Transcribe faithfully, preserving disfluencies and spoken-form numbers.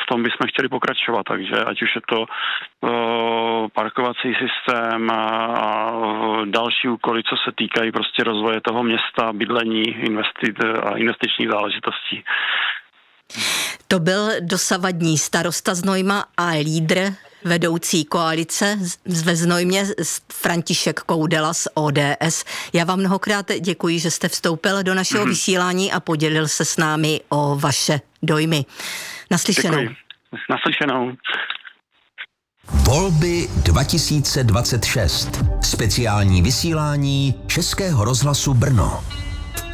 v tom bychom chtěli pokračovat, takže ať už je to uh, parkovací systém a, a další úkoly, co se týkají prostě rozvoje toho města, bydlení, investit a investičních záležitostí. To byl dosavadní starosta Znojma a lídr vedoucí koalice ve Znojmě František Koudela z O D S. Já vám mnohokrát děkuji, že jste vstoupil do našeho mm-hmm. vysílání a podělil se s námi o vaše dojmy. Naslyšenou. Děkuji. Naslyšenou. Volby dva tisíce dvacet šest. Speciální vysílání Českého rozhlasu Brno.